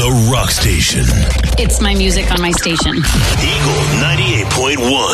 The Rock Station. It's my music on my station. Eagle 98.1.